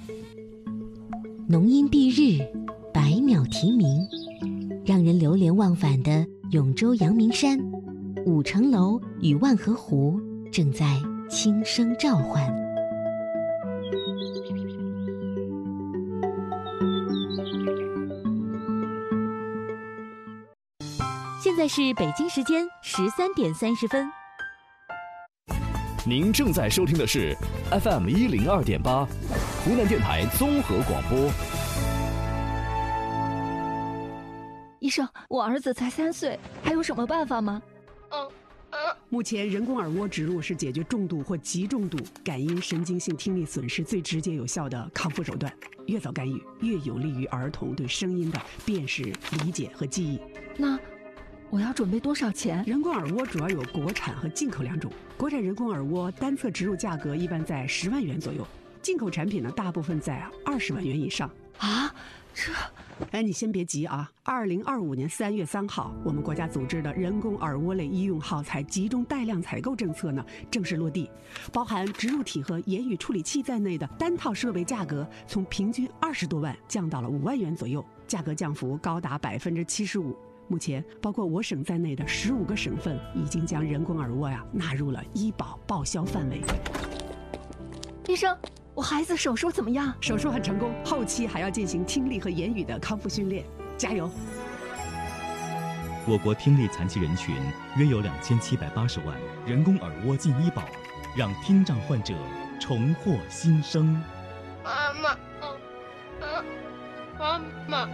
浓荫蔽日，百鸟啼鸣，让人流连忘返的永州阳明山，5层楼与万河湖正在轻声召唤。现在是北京时间13点30分。 您正在收听的是 FM 102.8，湖南电台综合广播。 医生，我儿子才3岁，还有什么办法吗？ 目前人工耳蜗植入是解决重度或极重度感因神经性听力损失最直接有效的康复手段。越早干预，越有利于儿童对声音的辨识、理解和记忆。 那我要准备多少钱？ 人工耳蜗主要有国产和进口2种。国产人工耳蜗单侧植入价格一般在10万元左右，进口产品呢大部分在20万元以上。 啊， 你先别急啊！2025年3月3号，我们国家组织的人工耳蜗类医用耗材集中带量采购政策呢正式落地，包含植入体和言语处理器在内的单套设备价格从平均20多万降到了5万元左右，价格降幅高达75%。目前，包括我省在内的15个省份已经将人工耳蜗纳入了医保报销范围。 医生，我孩子手术怎么样？ 手术很成功，后期还要进行听力和言语的康复训练，加油！ 我国听力残疾人群约有2780万，人工耳蜗进医保，让听障患者重获新生。 妈妈，妈妈。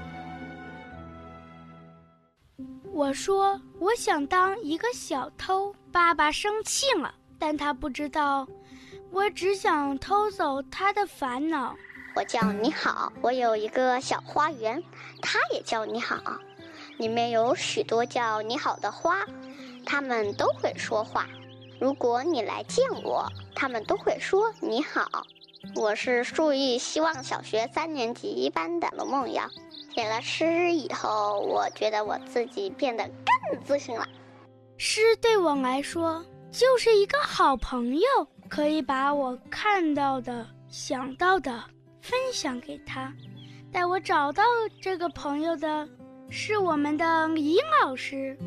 我说我想当一个小偷，爸爸生气了，但他不知道我只想偷走他的烦恼。 我叫你好，我有一个小花园，它也叫你好，里面有许多叫你好的花，它们都会说话。如果你来见我，它们都会说你好。我是树艺希望小学3年级一班的罗梦瑶。写了诗以后，我觉得我自己变得更自信了。 诗对我来说就是一个好朋友，可以把我看到的、想到的分享给他。带我找到这个朋友的是我们的李老师。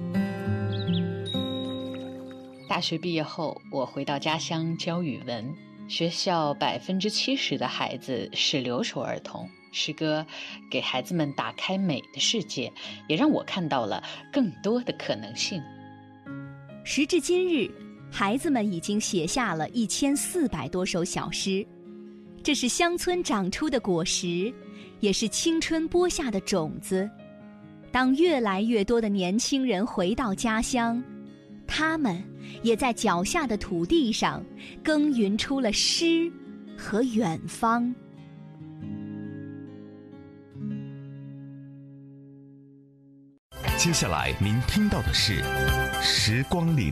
大学毕业后，我回到家乡教语文。学校70%的孩子是留守儿童。诗歌给孩子们打开美的世界，也让我看到了更多的可能性。 时至今日，孩子们已经写下了1400多首小诗，这是乡村长出的果实，也是青春播下的种子。当越来越多的年轻人回到家乡，他们也在脚下的土地上耕耘出了诗和远方。 接下来您听到的是时光里